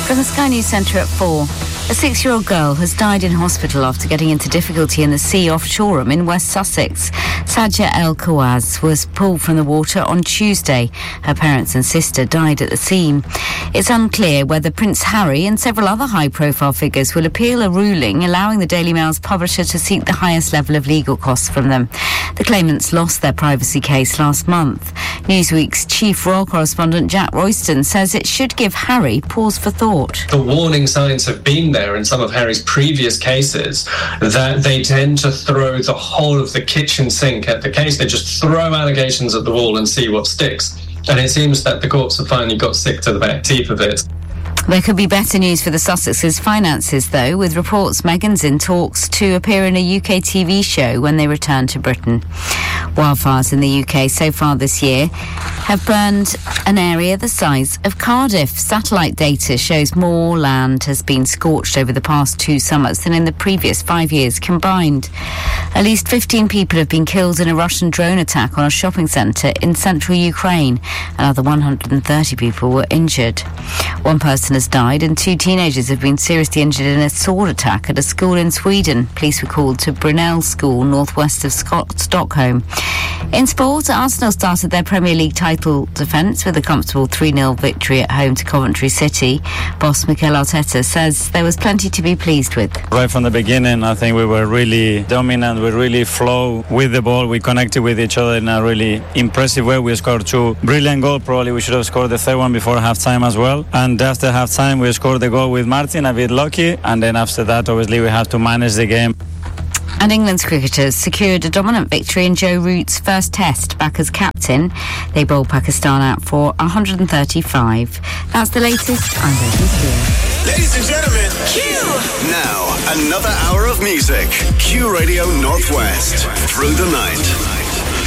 From the Sky News Centre at 4. A 6-year-old girl has died in hospital after getting into difficulty in the sea off Shoreham in West Sussex. Sajja El Kawaz was pulled from the water on Tuesday. Her parents and sister died at the scene. It's unclear whether Prince Harry and several other high-profile figures will appeal a ruling allowing the Daily Mail's publisher to seek the highest level of legal costs from them. The claimants lost their privacy case last month. Newsweek's chief royal correspondent Jack Royston says it should give Harry pause for thought. The warning signs have been there in some of Harry's previous cases that they tend to throw the whole of the kitchen sink at the case. They just throw allegations at the wall and see what sticks. And it seems that the courts have finally got sick to the back teeth of it. There could be better news for the Sussexes' finances, though, with reports Meghan's in talks to appear in a UK TV show when they return to Britain. Wildfires in the UK so far this year have burned an area the size of Cardiff. Satellite data shows more land has been scorched over the past 2 summers than in the previous 5 years combined. At least 15 people have been killed in a Russian drone attack on a shopping centre in central Ukraine. Another 130 people were injured. One person has died and 2 teenagers have been seriously injured in a sword attack at a school in Sweden. Police were called to Brunel School, northwest of Stockholm. In sport, Arsenal started their Premier League title defence with a comfortable 3-0 victory at home to Coventry City. Boss Mikel Arteta says there was plenty to be pleased with. Right from the beginning, I think we were really dominant. We really flow with the ball. We connected with each other in a really impressive way. We scored 2 brilliant goals. Probably we should have scored the third one before half-time as well. And after half-time, we scored the goal with Martin, a bit lucky. And then after that, obviously, we have to manage the game. And England's cricketers secured a dominant victory in Joe Root's first test back as captain. They bowled Pakistan out for 135. That's the latest. I'm Rosie Steele. Ladies and gentlemen, Q! Now, another hour of music. Q Radio Northwest. Through the night.